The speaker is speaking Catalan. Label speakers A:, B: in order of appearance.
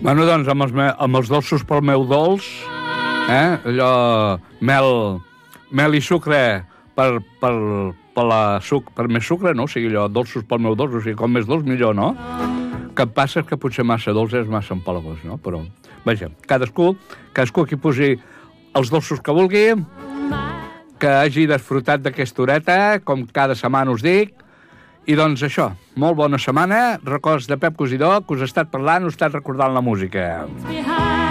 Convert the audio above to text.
A: Bueno, doncs, amb els dolços pel meu dolç, allò, mel i sucre per més sucre, no? O sigui, allò, dolços pel meu dolç, o sigui, com més dolç, millor, no? Que passa és que potser massa dolç és massa empalagós, no? Però, vaja, cadascú que posi els dolços que vulgui, que hagi desfrutat d'aquesta horeta, com cada setmana us dic, i doncs això, molt bona setmana, records de Pep Cosidó, que us ha estat parlant, us ha estat recordant la música.